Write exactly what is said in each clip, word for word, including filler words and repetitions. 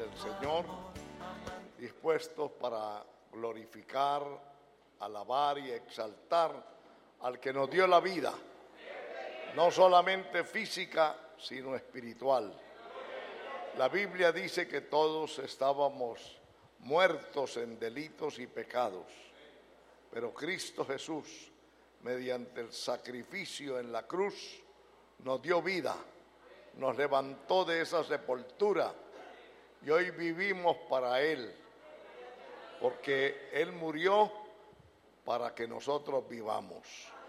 del Señor, dispuestos para glorificar, alabar y exaltar al que nos dio la vida, no solamente física, sino espiritual. La Biblia dice que todos estábamos muertos en delitos y pecados, pero Cristo Jesús, mediante el sacrificio en la cruz, nos dio vida, nos levantó de esa sepultura y hoy vivimos para Él, porque Él murió para que nosotros vivamos.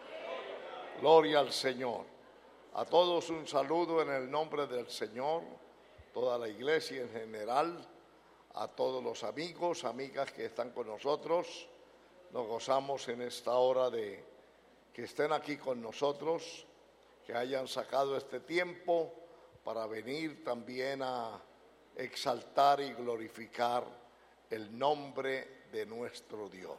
Gloria al Señor. A todos un saludo en el nombre del Señor, toda la iglesia en general, a todos los amigos, amigas que están con nosotros. Nos gozamos en esta hora de que estén aquí con nosotros, que hayan sacado este tiempo para venir también a exaltar y glorificar el nombre de nuestro Dios.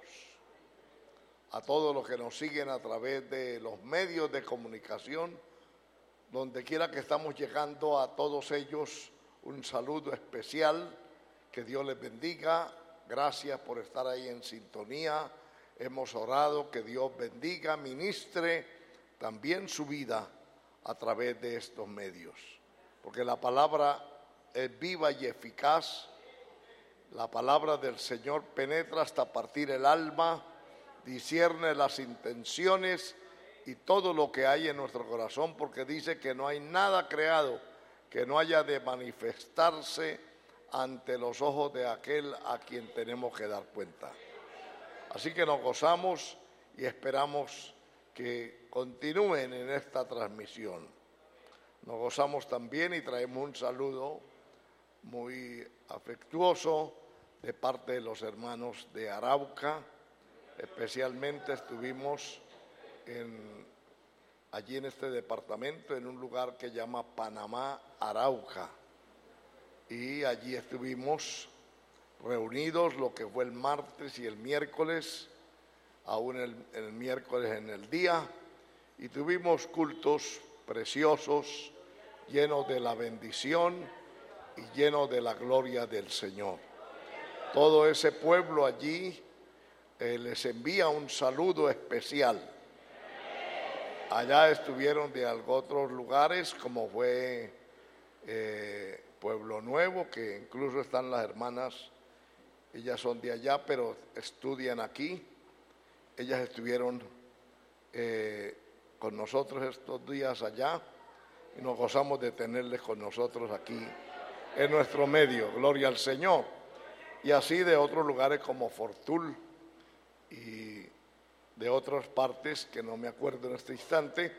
A todos los que nos siguen a través de los medios de comunicación, donde quiera que estamos llegando, a todos ellos un saludo especial, que Dios les bendiga. Gracias por estar ahí en sintonía. Hemos orado que Dios bendiga, ministre también su vida a través de estos medios, porque la palabra es viva y eficaz. La palabra del Señor penetra hasta partir el alma, discierne las intenciones y todo lo que hay en nuestro corazón, porque dice que no hay nada creado que no haya de manifestarse ante los ojos de aquel a quien tenemos que dar cuenta. Así que nos gozamos y esperamos que continúen en esta transmisión. Nos gozamos también y traemos un saludo muy afectuoso de parte de los hermanos de Arauca. Especialmente estuvimos en, allí en este departamento, en un lugar que llama Panamá, Arauca. Y allí estuvimos reunidos lo que fue el martes y el miércoles, aún el, el miércoles en el día, y tuvimos cultos preciosos, llenos de la bendición y llenos de la gloria del Señor. Todo ese pueblo allí eh, les envía un saludo especial. Allá estuvieron de otros lugares, como fue eh, Pueblo Nuevo, que incluso están las hermanas, ellas son de allá, pero estudian aquí. Ellas estuvieron eh, con nosotros estos días allá y nos gozamos de tenerles con nosotros aquí en nuestro medio. Gloria al Señor. Y así de otros lugares como Fortul y de otras partes que no me acuerdo en este instante.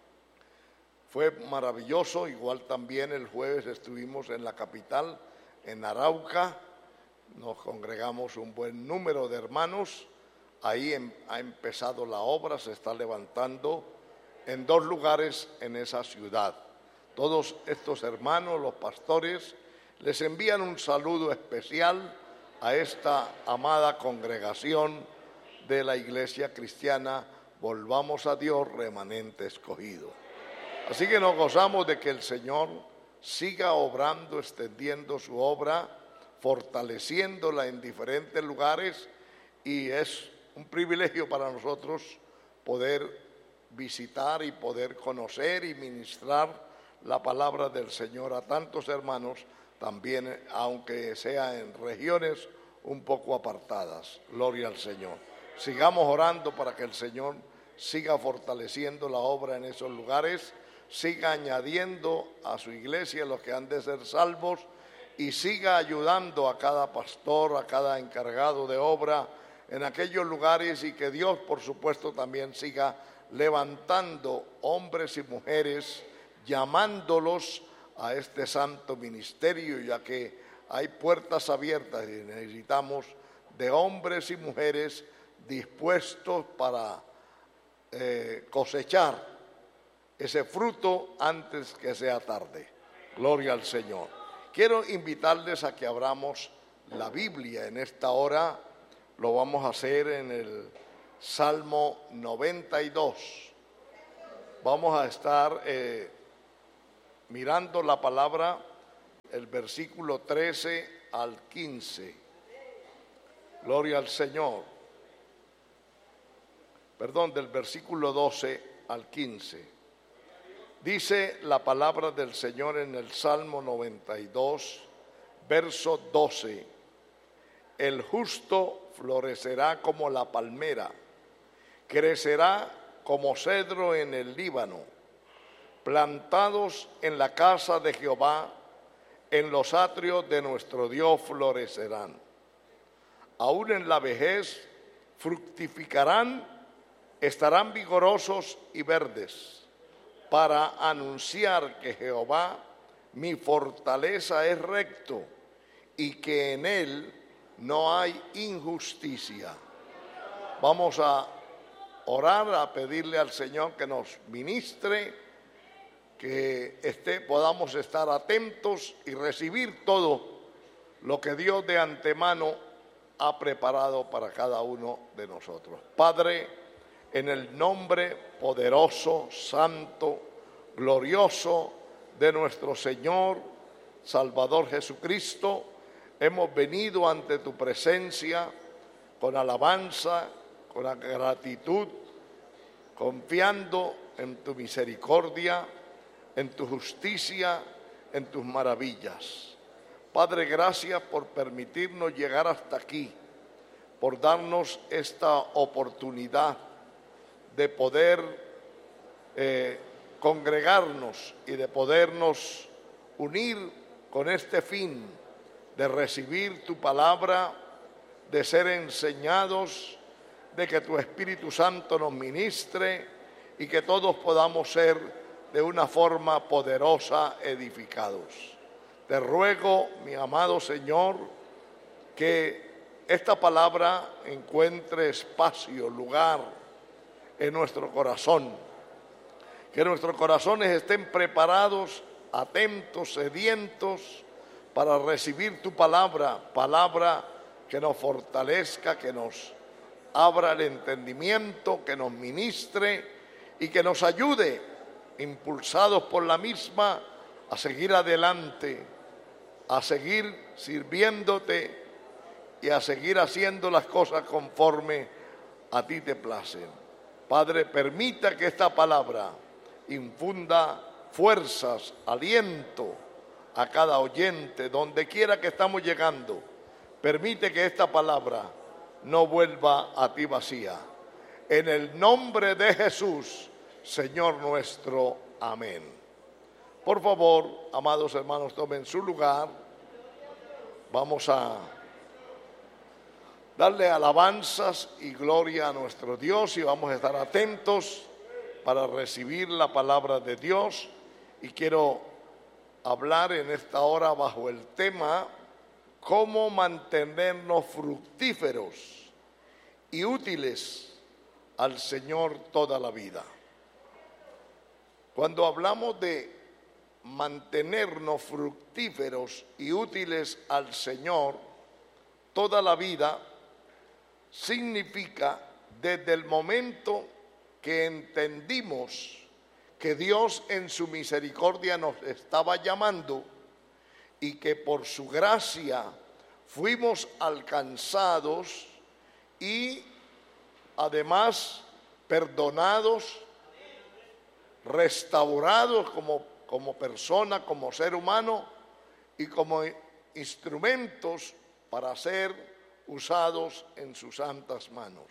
Fue maravilloso. Igual también el jueves estuvimos en la capital, en Arauca. Nos congregamos un buen número de hermanos. Ahí em, ha empezado la obra, se está levantando en dos lugares en esa ciudad. Todos estos hermanos, los pastores, les envían un saludo especial a esta amada congregación de la Iglesia Cristiana Volvamos a Dios, remanente escogido. Así que nos gozamos de que el Señor siga obrando, extendiendo su obra, fortaleciéndola en diferentes lugares, y es un privilegio para nosotros poder visitar y poder conocer y ministrar la palabra del Señor a tantos hermanos, también aunque sea en regiones un poco apartadas. Gloria al Señor. Sigamos orando para que el Señor siga fortaleciendo la obra en esos lugares, siga añadiendo a su iglesia los que han de ser salvos y siga ayudando a cada pastor, a cada encargado de obra en aquellos lugares, y que Dios, por supuesto, también siga levantando hombres y mujeres, llamándolos a este santo ministerio, ya que hay puertas abiertas y necesitamos de hombres y mujeres dispuestos para eh, cosechar ese fruto antes que sea tarde. Gloria al Señor. Quiero invitarles a que abramos la Biblia en esta hora. Lo vamos a hacer en el Salmo noventa y dos. Vamos a estar eh, mirando la palabra, el versículo trece al quince. Gloria al Señor. Perdón, del versículo doce al quince. Dice la palabra del Señor en el Salmo noventa y dos, verso doce. El justo florecerá como la palmera, crecerá como cedro en el Líbano, plantados en la casa de Jehová, en los atrios de nuestro Dios florecerán. Aún en la vejez fructificarán, estarán vigorosos y verdes, para anunciar que Jehová, mi fortaleza, es recto y que en él no hay injusticia. Vamos a orar, a pedirle al Señor que nos ministre, que esté, podamos estar atentos y recibir todo lo que Dios de antemano ha preparado para cada uno de nosotros. Padre, en el nombre poderoso, santo, glorioso de nuestro Señor, Salvador Jesucristo, hemos venido ante tu presencia con alabanza, con gratitud, confiando en tu misericordia, en tu justicia, en tus maravillas. Padre, gracias por permitirnos llegar hasta aquí, por darnos esta oportunidad de poder eh, congregarnos y de podernos unir con este fin de recibir tu palabra, de ser enseñados, de que tu Espíritu Santo nos ministre y que todos podamos ser de una forma poderosa edificados. Te ruego, mi amado Señor, que esta palabra encuentre espacio, lugar en nuestro corazón, que nuestros corazones estén preparados, atentos, sedientos para recibir tu palabra, palabra que nos fortalezca, que nos abra el entendimiento, que nos ministre y que nos ayude, impulsados por la misma, a seguir adelante, a seguir sirviéndote y a seguir haciendo las cosas conforme a ti te placen. Padre, permita que esta palabra infunda fuerzas, aliento a cada oyente, donde quiera que estamos llegando. Permite que esta palabra no vuelva a ti vacía. En el nombre de Jesús, Señor nuestro. Amén. Por favor, amados hermanos, tomen su lugar. Vamos a darle alabanzas y gloria a nuestro Dios y vamos a estar atentos para recibir la palabra de Dios. Y quiero hablar en esta hora bajo el tema cómo mantenernos fructíferos y útiles al Señor toda la vida. Cuando hablamos de mantenernos fructíferos y útiles al Señor toda la vida, significa desde el momento que entendimos que Dios en su misericordia nos estaba llamando y que por su gracia fuimos alcanzados y además perdonados, restaurados como, como persona, como ser humano y como instrumentos para ser usados en sus santas manos.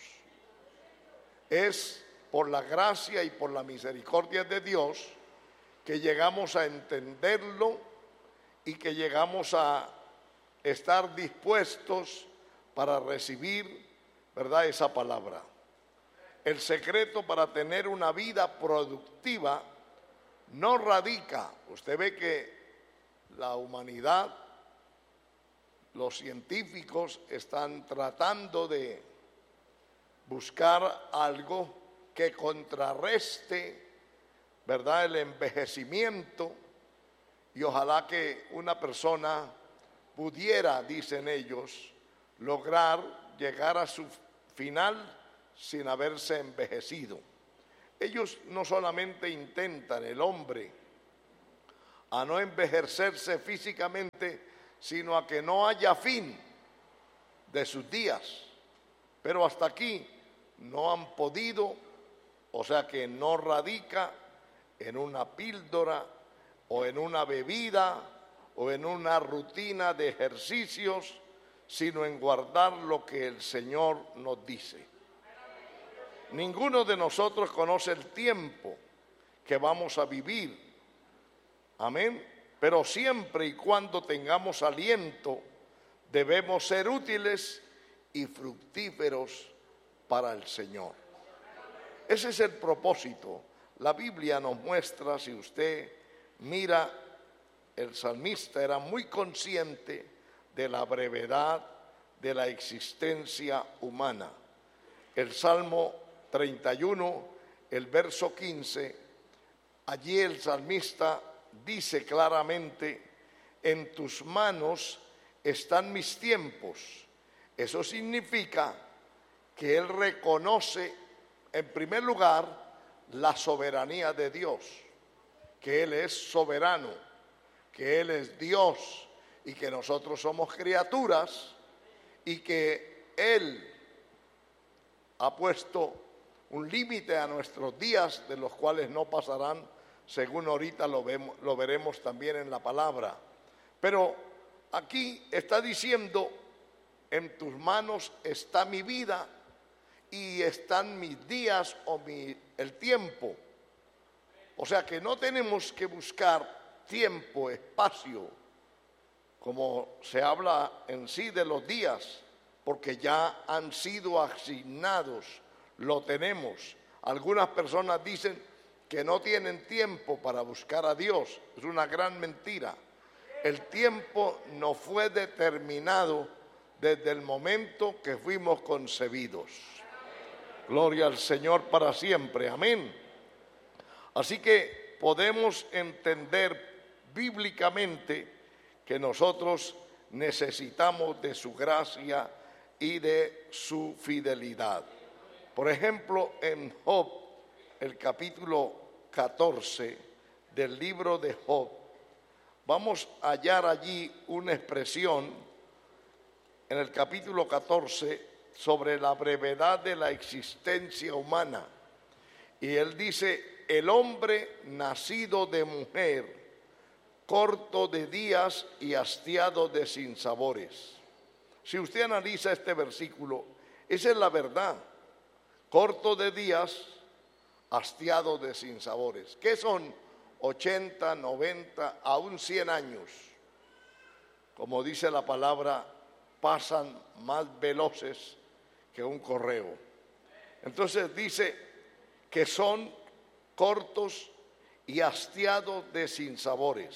Es por la gracia y por la misericordia de Dios que llegamos a entenderlo y que llegamos a estar dispuestos para recibir, ¿verdad?, esa palabra. El secreto para tener una vida productiva no radica, usted ve que la humanidad, los científicos están tratando de buscar algo que contrarreste, ¿verdad?, el envejecimiento, y ojalá que una persona pudiera, dicen ellos, lograr llegar a su final sin haberse envejecido. Ellos no solamente intentan, el hombre, a no envejecerse físicamente, sino a que no haya fin de sus días. Pero hasta aquí no han podido, o sea que no radica en una píldora o en una bebida o en una rutina de ejercicios, sino en guardar lo que el Señor nos dice. Ninguno de nosotros conoce el tiempo que vamos a vivir. Amén. Pero siempre y cuando tengamos aliento, debemos ser útiles y fructíferos para el Señor. Ese es el propósito. La Biblia nos muestra, si usted mira, el salmista era muy consciente de la brevedad de la existencia humana. El Salmo treinta y uno, el verso quince, allí el salmista dice claramente: en tus manos están mis tiempos. Eso significa que él reconoce, en primer lugar, la soberanía de Dios, que Él es soberano, que Él es Dios y que nosotros somos criaturas y que Él ha puesto un límite a nuestros días, de los cuales no pasarán, según ahorita lo, vemos, lo veremos también en la palabra. Pero aquí está diciendo: en tus manos está mi vida y están mis días o mi, el tiempo. O sea que no tenemos que buscar tiempo, espacio, como se habla en sí de los días, porque ya han sido asignados, lo tenemos. Algunas personas dicen que no tienen tiempo para buscar a Dios. Es una gran mentira. El tiempo no fue determinado desde el momento que fuimos concebidos. Gloria al Señor para siempre. Amén. Así que podemos entender bíblicamente que nosotros necesitamos de su gracia y de su fidelidad. Por ejemplo, en Job, el capítulo catorce del libro de Job, vamos a hallar allí una expresión en el capítulo catorce sobre la brevedad de la existencia humana. Y él dice: el hombre nacido de mujer, corto de días y hastiado de sinsabores. Si usted analiza este versículo, esa es la verdad. Corto de días, hastiado de sinsabores. ¿Qué son ochenta, noventa, aún cien años? Como dice la palabra, pasan más veloces que un correo. Entonces dice que son cortos y hastiados de sinsabores.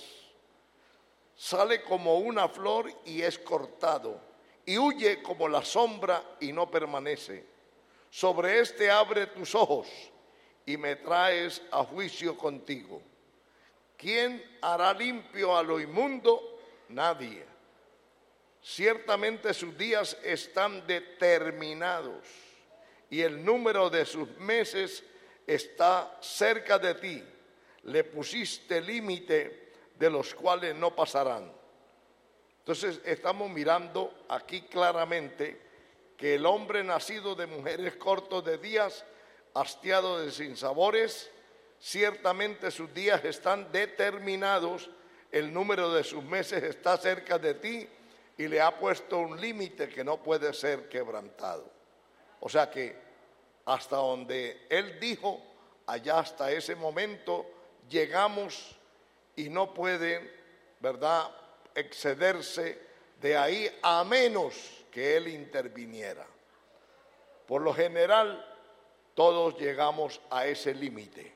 Sale como una flor y es cortado, y huye como la sombra y no permanece. Sobre este abre tus ojos y me traes a juicio contigo. ¿Quién hará limpio a lo inmundo? Nadie. Ciertamente sus días están determinados y el número de sus meses está cerca de ti. Le pusiste límite de los cuales no pasarán. Entonces estamos mirando aquí claramente que el hombre nacido de mujeres corto de días, hastiado de sinsabores, ciertamente sus días están determinados, el número de sus meses está cerca de ti y le ha puesto un límite que no puede ser quebrantado. O sea que hasta donde él dijo, allá hasta ese momento llegamos y no pueden, ¿verdad?, excederse de ahí a menos que él interviniera. Por lo general, todos llegamos a ese límite.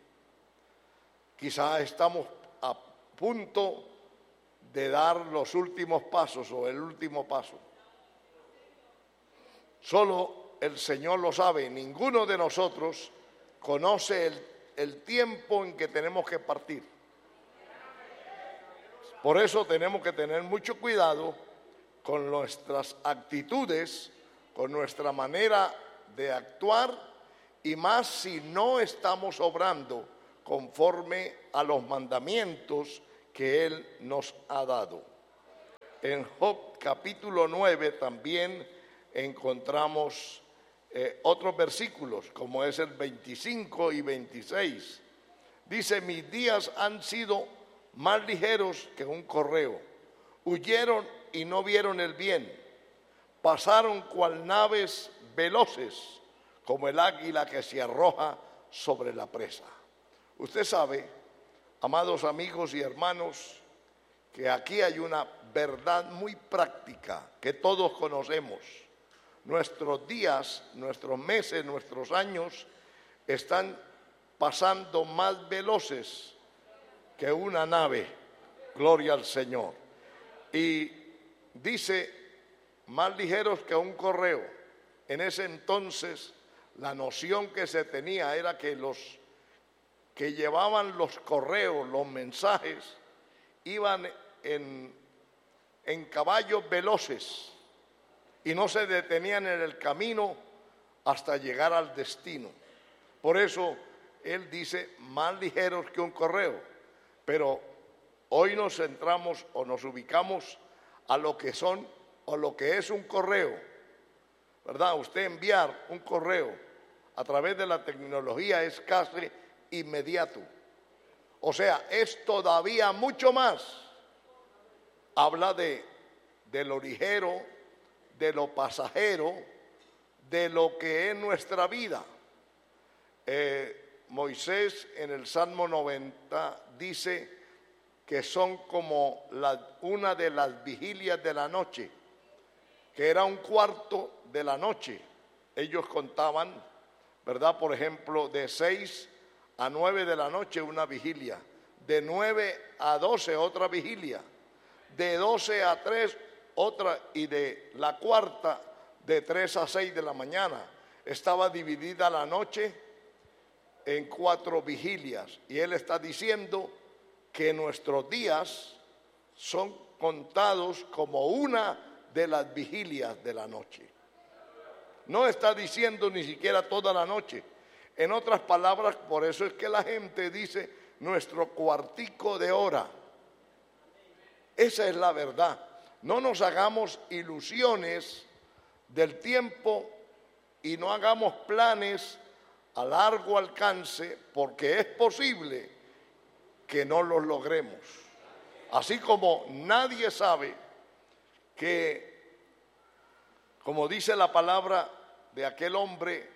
Quizá estamos a punto de dar los últimos pasos o el último paso. Solo el Señor lo sabe. Ninguno de nosotros conoce el, el tiempo en que tenemos que partir. Por eso tenemos que tener mucho cuidado con nuestras actitudes, con nuestra manera de actuar, y más si no estamos obrando conforme a los mandamientos que Él nos ha dado. en Job capítulo nueve también encontramos eh, otros versículos, como es el veinticinco y veintiséis. Dice: mis días han sido más ligeros que un correo, huyeron y no vieron el bien, pasaron cual naves veloces, como el águila que se arroja sobre la presa. Usted sabe, amados amigos y hermanos, que aquí hay una verdad muy práctica que todos conocemos. Nuestros días, nuestros meses, nuestros años están pasando más veloces que una nave. Gloria al Señor. Y dice, más ligeros que un correo. En ese entonces la noción que se tenía era que los que llevaban los correos, los mensajes, iban en, en caballos veloces y no se detenían en el camino hasta llegar al destino. Por eso él dice más ligeros que un correo, pero hoy nos centramos o nos ubicamos a lo que son o lo que es un correo, ¿verdad? Usted enviar un correo a través de la tecnología es casi inmediato, o sea, es todavía mucho más. Habla de, de lo ligero, de lo pasajero, de lo que es nuestra vida. Eh, Moisés en el Salmo noventa dice que son como la, una de las vigilias de la noche, que era un cuarto de la noche. Ellos contaban, ¿verdad? Por ejemplo, de seis a nueve de la noche una vigilia, de nueve a doce otra vigilia, de doce a tres otra, y de la cuarta de tres a seis de la mañana. Estaba dividida la noche en cuatro vigilias, y él está diciendo que nuestros días son contados como una de las vigilias de la noche. No está diciendo ni siquiera toda la noche. En otras palabras, por eso es que la gente dice nuestro cuartico de hora. Esa es la verdad. No nos hagamos ilusiones del tiempo y no hagamos planes a largo alcance, porque es posible que no los logremos. Así como nadie sabe que, como dice la palabra de aquel hombre,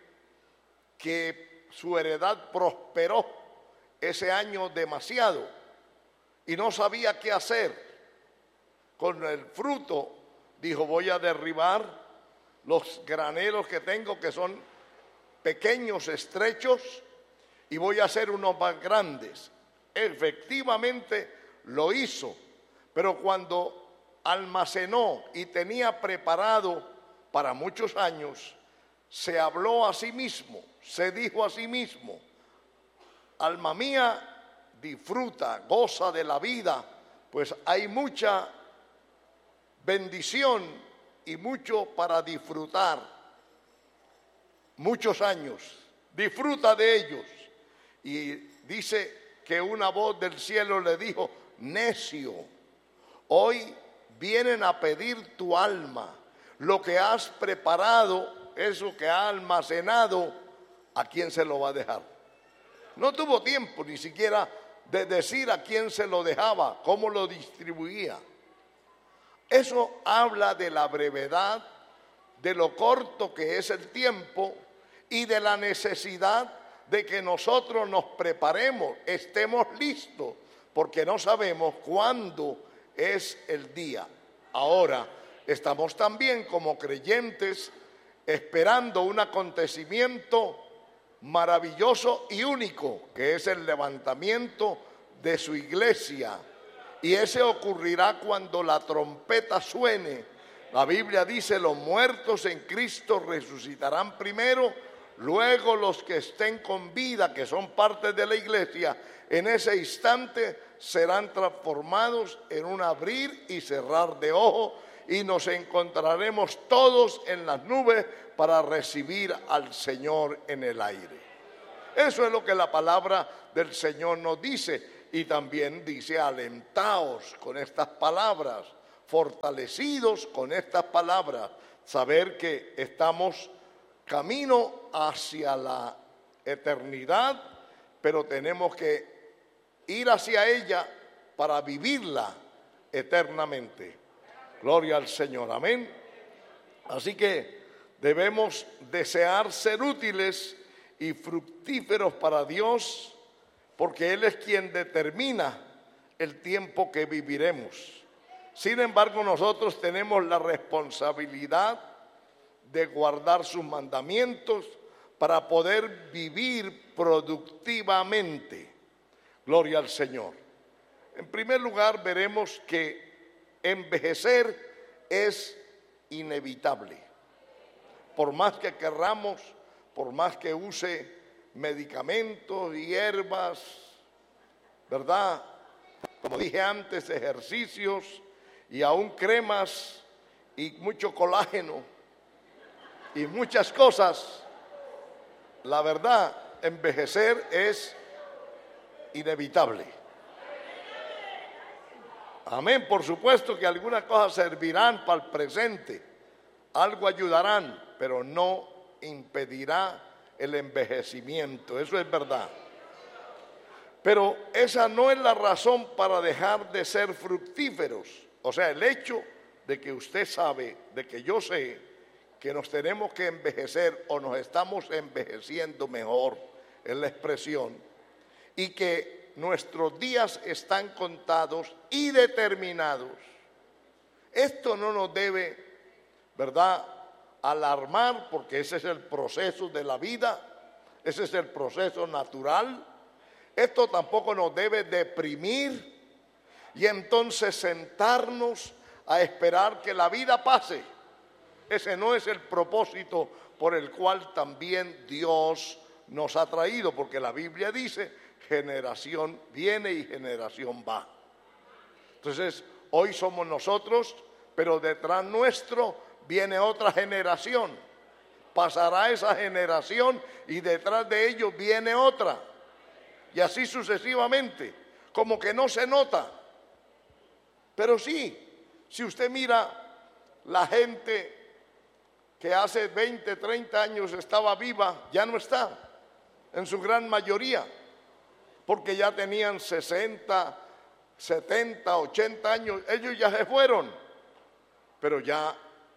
que su heredad prosperó ese año demasiado y no sabía qué hacer con el fruto. Dijo: voy a derribar los graneros que tengo, que son pequeños, estrechos, y voy a hacer unos más grandes. Efectivamente lo hizo, pero cuando almacenó y tenía preparado para muchos años, se habló a sí mismo, se dijo a sí mismo: alma mía, disfruta, goza de la vida, pues hay mucha bendición y mucho para disfrutar, muchos años, disfruta de ellos. Y dice que una voz del cielo le dijo: necio, hoy vienen a pedir tu alma, lo que has preparado, eso que has almacenado, ¿a quién se lo va a dejar? No tuvo tiempo ni siquiera de decir a quién se lo dejaba, cómo lo distribuía. Eso habla de la brevedad, de lo corto que es el tiempo y de la necesidad de que nosotros nos preparemos, estemos listos, porque no sabemos cuándo es el día. Ahora, estamos también como creyentes esperando un acontecimiento maravilloso y único, que es el levantamiento de su iglesia. Y ese ocurrirá cuando la trompeta suene. La Biblia dice: los muertos en Cristo resucitarán primero, luego los que estén con vida, que son parte de la iglesia, en ese instante serán transformados en un abrir y cerrar de ojos, y nos encontraremos todos en las nubes para recibir al Señor en el aire. Eso es lo que la palabra del Señor nos dice. Y también dice: alentaos con estas palabras, fortalecidos con estas palabras, saber que estamos camino hacia la eternidad, pero tenemos que ir hacia ella para vivirla eternamente. Gloria al Señor, amén. Así que debemos desear ser útiles y fructíferos para Dios, porque Él es quien determina el tiempo que viviremos. Sin embargo, nosotros tenemos la responsabilidad de guardar sus mandamientos para poder vivir productivamente. Gloria al Señor. En primer lugar, veremos que envejecer es inevitable. Por más que querramos, por más que use medicamentos, hierbas, ¿verdad? Como dije antes, ejercicios y aún cremas y mucho colágeno y muchas cosas, la verdad, envejecer es inevitable. Amén. Por supuesto que algunas cosas servirán para el presente, algo ayudarán, pero no impedirá el envejecimiento. Eso es verdad. Pero esa no es la razón para dejar de ser fructíferos. O sea, el hecho de que usted sabe, de que yo sé, que nos tenemos que envejecer o nos estamos envejeciendo mejor, es la expresión, y que nuestros días están contados y determinados. Esto no nos debe, ¿verdad?, alarmar, porque ese es el proceso de la vida, ese es el proceso natural. Esto tampoco nos debe deprimir y entonces sentarnos a esperar que la vida pase. Ese no es el propósito por el cual también Dios nos ha traído, porque la Biblia dice, generación viene y generación va. Entonces, hoy somos nosotros, pero detrás nuestro viene otra generación. Pasará esa generación y detrás de ellos viene otra. Y así sucesivamente, como que no se nota. Pero sí, si usted mira la gente que hace veinte, treinta años estaba viva, ya no está, en su gran mayoría, porque ya tenían sesenta, setenta, ochenta años, ellos ya se fueron, pero ya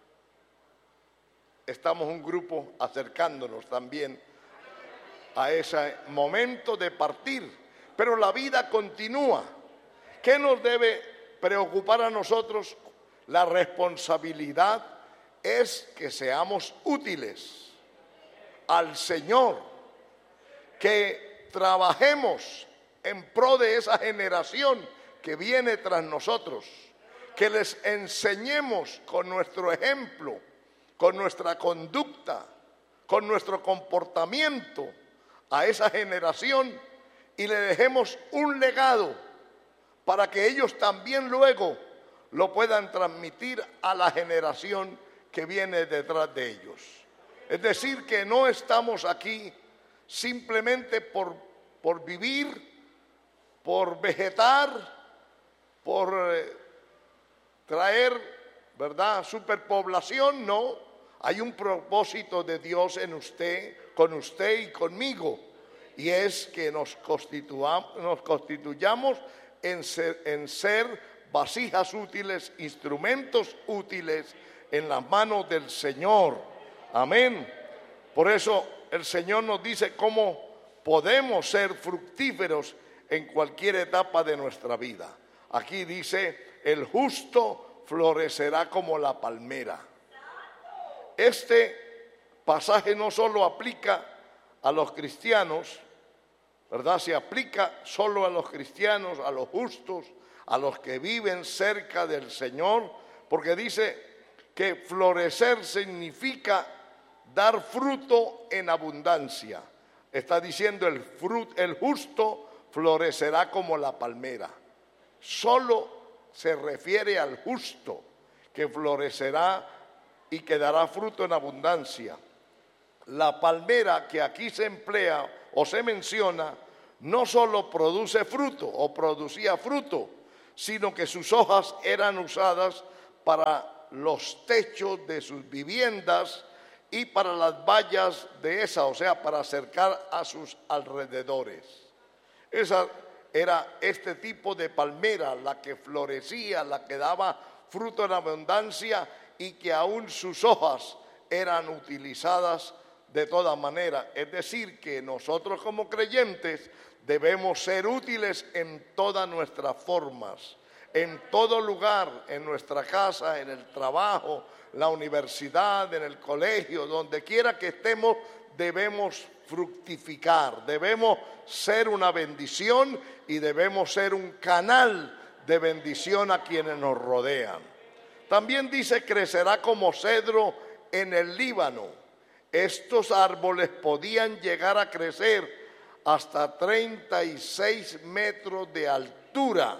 estamos un grupo acercándonos también a ese momento de partir, pero la vida continúa. ¿Qué nos debe preocupar a nosotros? La responsabilidad es que seamos útiles al Señor, que trabajemos en pro de esa generación que viene tras nosotros, que les enseñemos con nuestro ejemplo, con nuestra conducta, con nuestro comportamiento a esa generación y le dejemos un legado para que ellos también luego lo puedan transmitir a la generación que viene detrás de ellos. Es decir, que no estamos aquí simplemente por, por vivir, por vegetar, por eh, traer, ¿verdad?, superpoblación. No, hay un propósito de Dios en usted, con usted y conmigo, y es que nos, nos constituyamos en ser, en ser vasijas útiles, instrumentos útiles en las manos del Señor. Amén. Por eso el Señor nos dice cómo podemos ser fructíferos en cualquier etapa de nuestra vida. Aquí dice, el justo florecerá como la palmera. Este pasaje no solo aplica a los cristianos, ¿verdad? Se aplica solo a los cristianos, a los justos, a los que viven cerca del Señor, porque dice que florecer significa dar fruto en abundancia. Está diciendo el, fruto, el justo florecerá como la palmera. Solo se refiere al justo que florecerá y que dará fruto en abundancia. La palmera que aquí se emplea o se menciona no solo produce fruto o producía fruto, sino que sus hojas eran usadas para los techos de sus viviendas y para las vallas de esa, o sea, para acercar a sus alrededores. Esa era este tipo de palmera, la que florecía, la que daba fruto en abundancia y que aún sus hojas eran utilizadas de toda manera. Es decir, que nosotros como creyentes debemos ser útiles en todas nuestras formas, en todo lugar, en nuestra casa, en el trabajo, la universidad, en el colegio, donde quiera que estemos, debemos fructificar, debemos ser una bendición y debemos ser un canal de bendición a quienes nos rodean. También dice, crecerá como cedro en el Líbano. Estos árboles podían llegar a crecer hasta treinta y seis metros de altura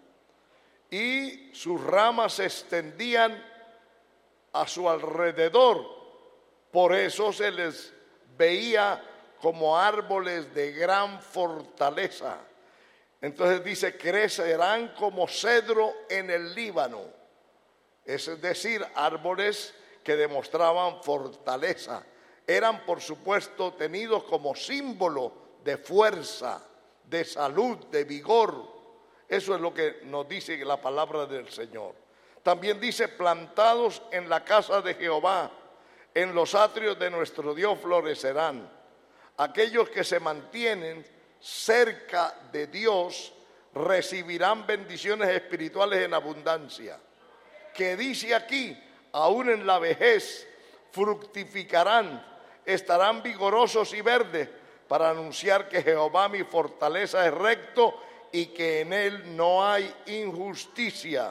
y sus ramas se extendían a su alrededor. Por eso se les veía como árboles de gran fortaleza. Entonces dice, crecerán como cedro en el Líbano. Es decir, árboles que demostraban fortaleza. Eran, por supuesto, tenidos como símbolo de fuerza, de salud, de vigor. Eso es lo que nos dice la palabra del Señor. También dice, plantados en la casa de Jehová, en los atrios de nuestro Dios florecerán. Aquellos que se mantienen cerca de Dios recibirán bendiciones espirituales en abundancia. Que dice aquí, aún en la vejez fructificarán, estarán vigorosos y verdes, para anunciar que Jehová mi fortaleza es recto y que en él no hay injusticia.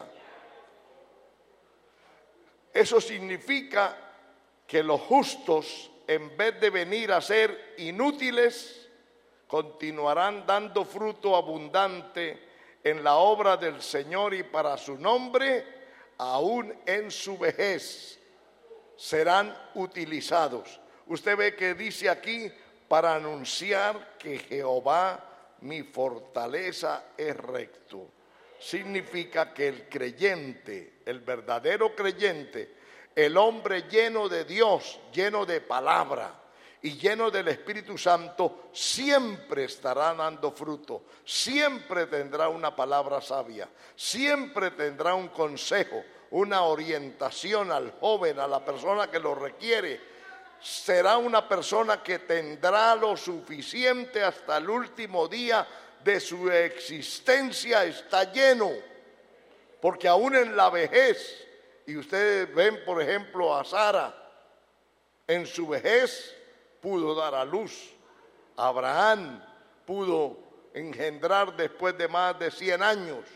Eso significa que los justos, en vez de venir a ser inútiles, continuarán dando fruto abundante en la obra del Señor y para su nombre, aún en su vejez, serán utilizados. Usted ve que dice aquí, para anunciar que Jehová mi fortaleza es recto. Significa que el creyente, el verdadero creyente, el hombre lleno de Dios, lleno de palabra y lleno del Espíritu Santo, siempre estará dando fruto, siempre tendrá una palabra sabia, siempre tendrá un consejo, una orientación al joven, a la persona que lo requiere. Será una persona que tendrá lo suficiente hasta el último día de su existencia, está lleno, porque aún en la vejez, y ustedes ven por ejemplo a Sara, en su vejez pudo dar a luz, Abraham pudo engendrar después de más de cien años,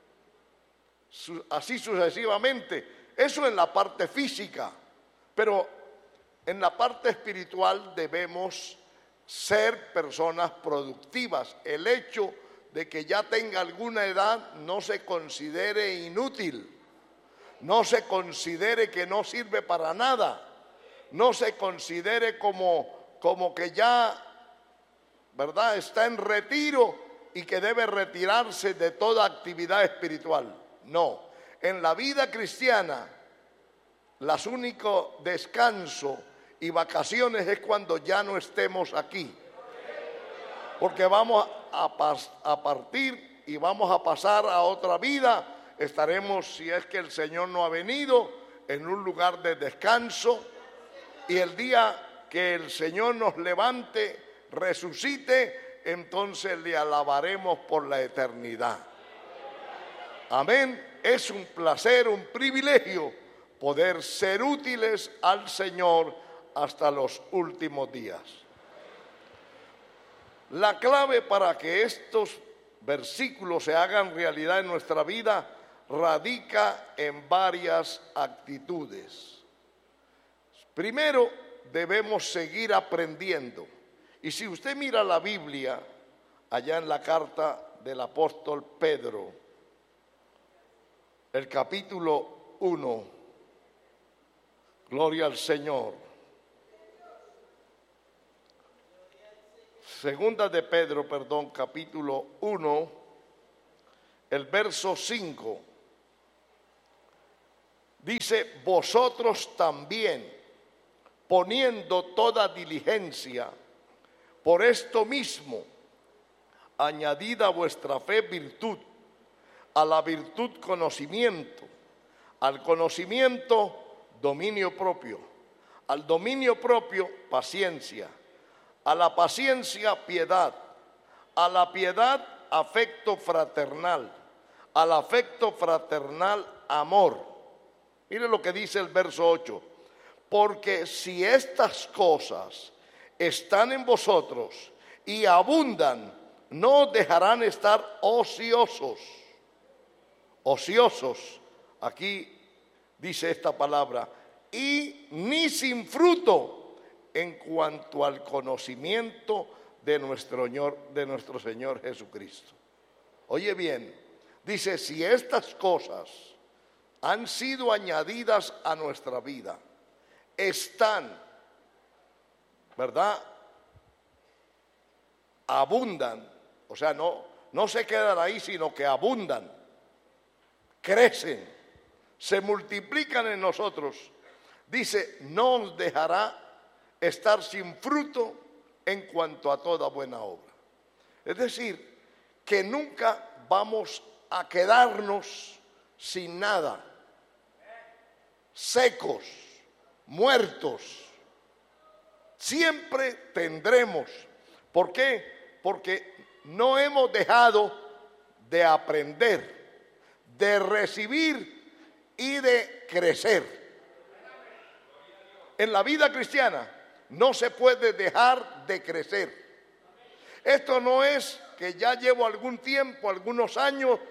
así sucesivamente. Eso en la parte física, pero en la parte espiritual debemos ser personas productivas. El hecho de que ya tenga alguna edad no se considere inútil, no se considere que no sirve para nada, no se considere como, como que ya, ¿verdad?, está en retiro y que debe retirarse de toda actividad espiritual. No, en la vida cristiana, los únicos descanso y vacaciones es cuando ya no estemos aquí, porque vamos a, a partir y vamos a pasar a otra vida. Estaremos, si es que el Señor no ha venido, en un lugar de descanso, y el día que el Señor nos levante, resucite, entonces le alabaremos por la eternidad. Amén. Es un placer, un privilegio poder ser útiles al Señor hasta los últimos días. La clave para que estos versículos se hagan realidad en nuestra vida radica en varias actitudes. Primero, debemos seguir aprendiendo. Y si usted mira la Biblia, allá en la carta del apóstol Pedro, el capítulo uno, gloria al Señor. Segunda de Pedro, perdón, capítulo uno, el verso cinco. Dice, vosotros también, poniendo toda diligencia, por esto mismo, añadid a vuestra fe virtud, a la virtud conocimiento, al conocimiento dominio propio, al dominio propio paciencia, a la paciencia piedad, a la piedad afecto fraternal, al afecto fraternal amor. Mire lo que dice el verso ocho. Porque si estas cosas están en vosotros y abundan, no dejarán estar ociosos. Ociosos, aquí dice esta palabra, y ni sin fruto en cuanto al conocimiento de nuestro Señor, de nuestro Señor Jesucristo. Oye bien, dice, si estas cosas han sido añadidas a nuestra vida, están, ¿verdad? Abundan, o sea, no, no se quedan ahí, sino que abundan, crecen, se multiplican en nosotros. Dice, no os dejará estar sin fruto en cuanto a toda buena obra. Es decir, que nunca vamos a quedarnos sin nada, secos, muertos. Siempre tendremos. ¿Por qué? Porque no hemos dejado de aprender, de recibir y de crecer. En la vida cristiana no se puede dejar de crecer. Esto no es que ya llevo algún tiempo, algunos años,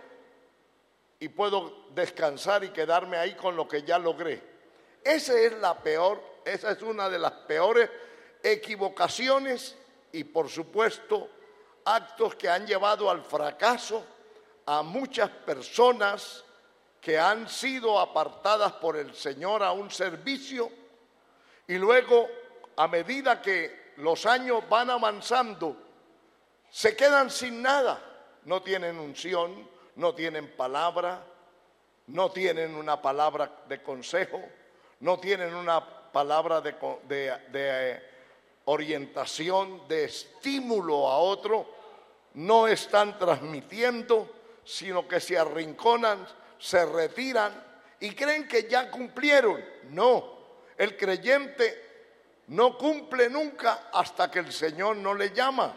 y puedo descansar y quedarme ahí con lo que ya logré. Esa es la peor, esa es una de las peores equivocaciones y, por supuesto, actos que han llevado al fracaso a muchas personas que han sido apartadas por el Señor a un servicio y luego, a medida que los años van avanzando, se quedan sin nada. No tienen unción, no tienen palabra, no tienen una palabra de consejo, no tienen una palabra de, de, de eh, orientación, de estímulo a otro, no están transmitiendo, sino que se arrinconan, se retiran y creen que ya cumplieron. No, el creyente no cumple nunca hasta que el Señor no le llama.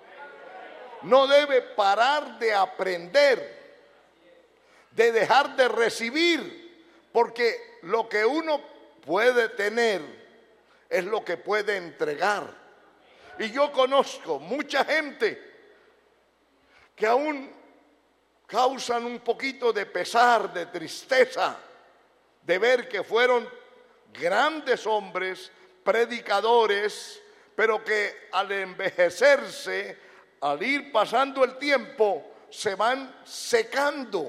No debe parar de aprender, de dejar de recibir, porque lo que uno puede tener es lo que puede entregar. Y yo conozco mucha gente que aún causan un poquito de pesar, de tristeza, de ver que fueron grandes hombres, predicadores, pero que al envejecerse, al ir pasando el tiempo, se van secando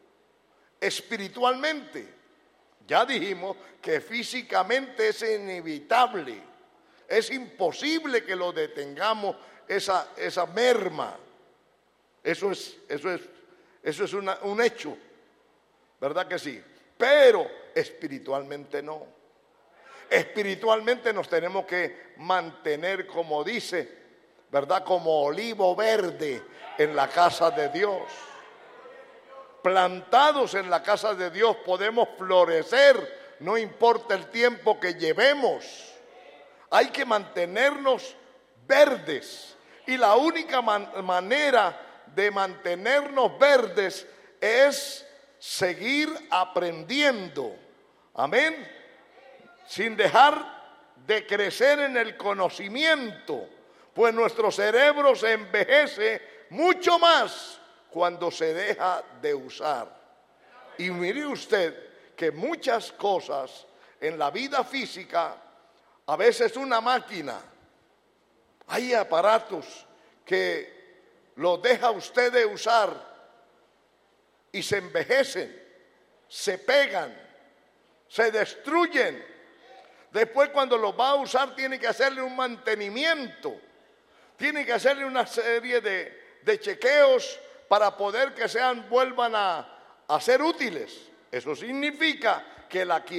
espiritualmente. Ya dijimos que físicamente es inevitable, es imposible que lo detengamos, esa, esa merma. Eso es, eso es, eso es una, un hecho, ¿verdad que sí? Pero espiritualmente no. Espiritualmente nos tenemos que mantener, como dice, ¿verdad? Como olivo verde en la casa de Dios. Plantados en la casa de Dios podemos florecer, no importa el tiempo que llevemos. Hay que mantenernos verdes. Y la única man- manera de mantenernos verdes es seguir aprendiendo. Amén. Sin dejar de crecer en el conocimiento, pues nuestro cerebro se envejece mucho más cuando se deja de usar. Y mire usted que muchas cosas en la vida física, a veces una máquina, hay aparatos que los deja usted de usar y se envejecen, se pegan, se destruyen. Después, cuando los va a usar, tiene que hacerle un mantenimiento, tiene que hacerle una serie de, de chequeos para poder que sean, vuelvan a, a ser útiles. Eso significa que la quiere.